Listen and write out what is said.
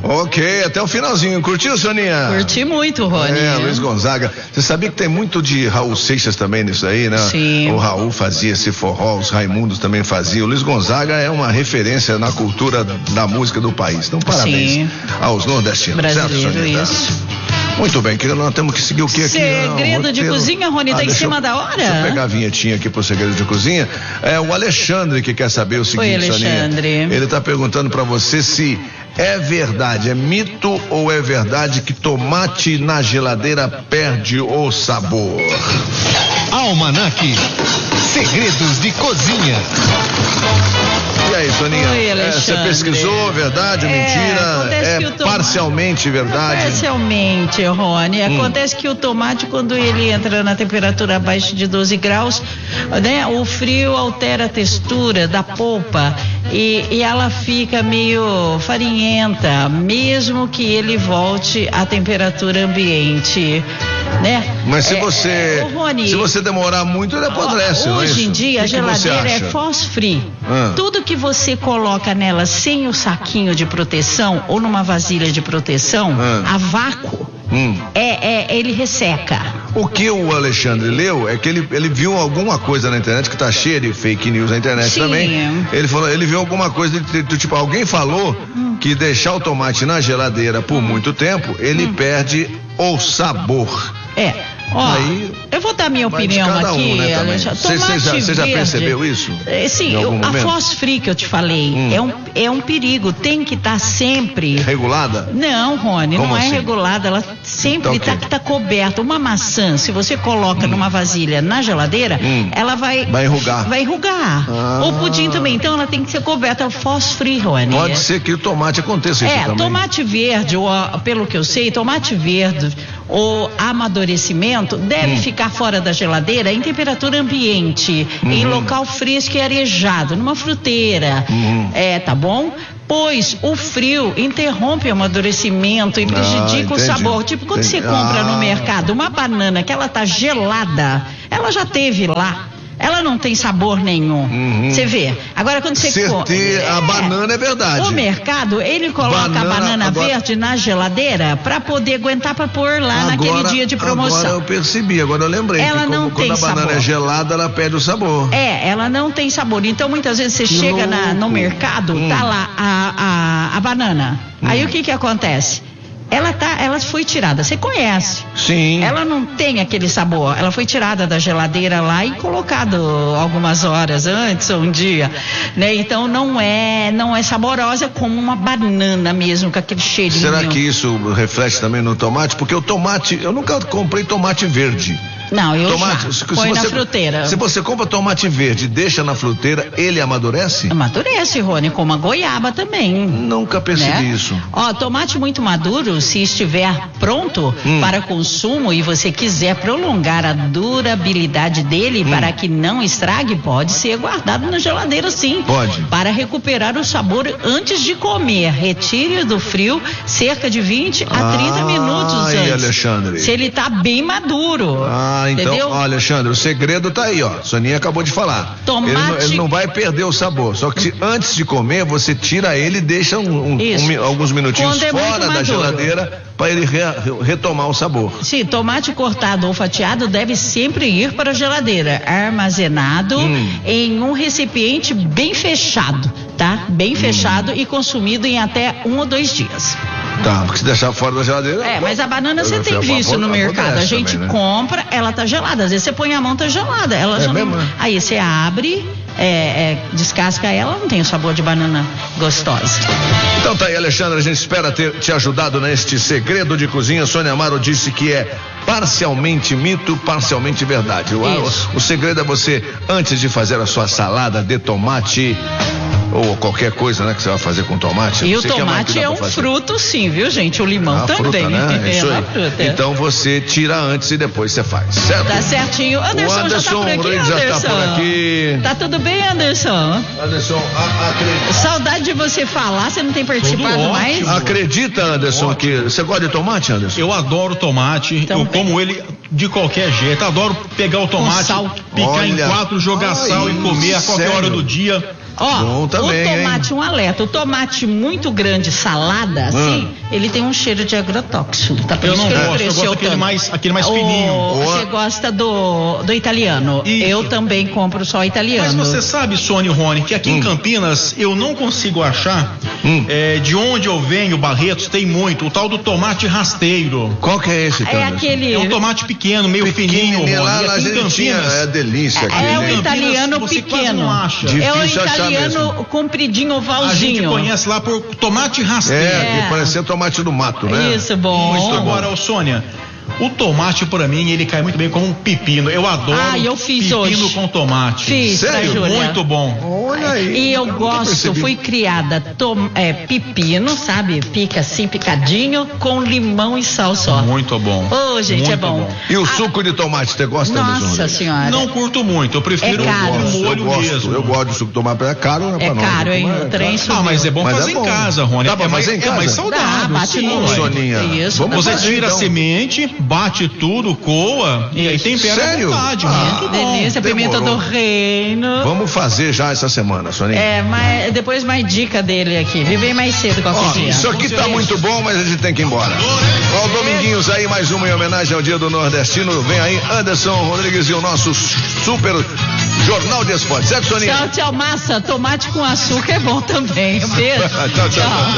Ok, até o finalzinho. Curtiu, Soninha? Curti muito, Rony. Luiz Gonzaga. Você sabia que tem muito de Raul Seixas também nisso aí, né? Sim. O Raul fazia esse forró, os Raimundos também faziam. O Luiz Gonzaga é uma referência na cultura da música do país. Então, parabéns aos nordestinos. Brasileiro, certo, isso. Muito bem, querido, nós temos que seguir o que aqui? Segredo de cozinha, Rony, tá em cima da hora? Deixa eu pegar a vinhetinha aqui pro segredo de cozinha. É o Alexandre que quer saber o seguinte, Oi, Alexandre. Soninha. Ele tá perguntando pra você se é verdade, é mito ou é verdade que tomate na geladeira perde o sabor? Almanaque, segredos de cozinha. E aí, Soninha? Oi, Alexandre. Você pesquisou, verdade, mentira? É parcialmente verdade? Parcialmente, Rony. Acontece que o tomate, quando ele entra na temperatura abaixo de 12 graus, né, o frio altera a textura da polpa e ela fica meio farinhenta, mesmo que ele volte à temperatura ambiente, né? Mas se você demorar muito, ele apodrece, não é isso? Hoje em dia, a geladeira é frost-free. Tudo que você coloca nela sem o saquinho de proteção ou numa vasilha de proteção, a vácuo, ele resseca. O que o Alexandre leu é que ele viu alguma coisa na internet, que tá cheia de fake news na internet também. Ele viu alguma coisa do tipo, alguém falou que deixar o tomate na geladeira por muito tempo, ele perde o sabor. Eu vou dar minha opinião aqui, né, Alexandre. Você já percebeu isso? Sim, a fosfri que eu te falei é um perigo, tem que estar sempre regulada? Não, Rony, Como não assim? É regulada, ela sempre tá coberta. Uma maçã, se você coloca numa vasilha na geladeira, ela vai enrugar. O pudim também, então ela tem que ser coberta, é fosfri, Rony. Pode ser que o tomate aconteça isso também. Tomate verde, ou pelo que eu sei, tomate verde ou amadurecimento deve ficar fora da geladeira em temperatura ambiente, em local fresco e arejado, numa fruteira, tá bom? Pois o frio interrompe o amadurecimento e prejudica o sabor. Tipo, quando você compra no mercado uma banana que ela tá gelada, ela já teve lá. Ela não tem sabor nenhum. Você vê. Agora, quando você a banana é verdade. O mercado, ele coloca a banana verde na geladeira para poder aguentar para pôr lá naquele dia de promoção. Agora eu percebi, agora eu lembrei. Ela que não tem quando a banana sabor. É gelada, ela perde o sabor. Ela não tem sabor. Então, muitas vezes você chega no mercado, tá lá a banana. Aí o que acontece? Ela foi tirada, você conhece. Sim. Ela não tem aquele sabor. Ela foi tirada da geladeira lá e colocado algumas horas antes ou um dia, né? Então não é saborosa como uma banana mesmo, com aquele cheirinho. Será que isso reflete também no tomate? Porque o tomate, eu nunca comprei tomate verde. Não, põe na fruteira. Se você compra tomate verde e deixa na fruteira, ele amadurece? Amadurece, Rony, como a goiaba também. Nunca percebi isso. Tomate muito maduro, se estiver pronto para consumo e você quiser prolongar a durabilidade dele para que não estrague, pode ser guardado na geladeira, sim. Pode. Para recuperar o sabor antes de comer. Retire do frio cerca de 20 a 30 minutos antes. Alexandre. Se ele tá bem maduro. Então, entendeu? Alexandre, o segredo tá aí, Soninha acabou de falar. Tomate... Ele não vai perder o sabor, só que antes de comer, você tira ele e deixa alguns minutinhos fora da geladeira para ele retomar o sabor. Sim, tomate cortado ou fatiado deve sempre ir para a geladeira, armazenado em um recipiente bem fechado, tá? Bem fechado e consumido em até 1 ou 2 dias. Tá, porque se deixar fora da geladeira... mas a banana você tem visto no mercado. A gente também, né? Compra, ela tá gelada. Às vezes você põe a mão, tá gelada. Ela já não... Aí você abre, descasca ela, não tem o sabor de banana gostosa. Então tá aí, Alexandre, a gente espera ter te ajudado neste segredo de cozinha. Sônia Amaro disse que é parcialmente mito, parcialmente verdade. O segredo é você, antes de fazer a sua salada de tomate... ou qualquer coisa, né, que você vai fazer com tomate. E o tomate é um fruto, sim, viu, gente? O limão também. Fruta, né? É isso aí. Então você tira antes e depois você faz, certo? Tá certinho. Anderson já tá por aqui, Anderson. Já tá por aqui. Tá tudo bem, Anderson? Anderson, acredita. Saudade de você falar, você não tem participado mais? Acredita, Anderson, que você gosta de tomate, Anderson? Eu adoro tomate, eu como ele de qualquer jeito. Adoro pegar o tomate, picar em 4, jogar sal e comer a qualquer hora do dia. Ó, bom também, o tomate, hein? um alerta, o tomate muito grande, salada, assim, ele tem um cheiro de agrotóxico, tá? Eu não gosto, eu gosto aquele mais fininho. Você gosta do italiano. Isso. Eu também compro só italiano. Mas você sabe, Sônia e Rony, que aqui em Campinas eu não consigo achar de onde eu venho, Barretos, tem muito, o tal do tomate rasteiro. Qual que é esse, É aquele... É um tomate pequeno, meio fininho, Rony. Lá aqui na em Argentina Campinas, é delícia. É o italiano você quase pequeno. não acha. É o Difícil achar italiano mesmo. compridinho, ovalzinho. A gente conhece lá por tomate rasteiro. Que parecia tomate do mato, né? Isso, bom. Muito agora, Sônia, o tomate pra mim, ele cai muito bem como um pepino. Eu adoro eu fiz pepino hoje. com tomate. Fiz, Sério? pra Júlia. Muito bom. Olha aí. E eu gosto, fui criada pepino, sabe? Pica assim, picadinho, com limão e sal só. Muito bom. Ô, gente, muito é bom. E o suco de tomate, você gosta mesmo? Nossa senhora. Não curto muito, eu prefiro É caro. o molho mesmo. Eu gosto de suco de tomate, é caro, né? É pra nós, caro, hein? mas O trem subiu. Ah, mas é bom Mas fazer é bom. em casa, Rony. Dá pra fazer em casa? É mais saudável. Dá, bate sim, no ué. Soninha. Isso. Vamos Você fazer, tira então. a semente, bate tudo, coa e aí tempera Sério? à vontade. Muito bom. Delícia, pimenta demorou. do reino. Vamos fazer já essa semana, Soninha. Mas depois mais dica dele aqui. Vem mais cedo qualquer dia. Isso aqui tá muito bom, mas a gente tem que ir embora. Ó, o Dominguinhos aí, mais uma em homenagem ao Dia do Nordestino. Vem aí Anderson Rodrigues e o nosso super Jornal de Esporte, certo, Soninha? Tchau, tchau, massa. Tomate com açúcar é bom também. Um beijo. Tchau, tchau.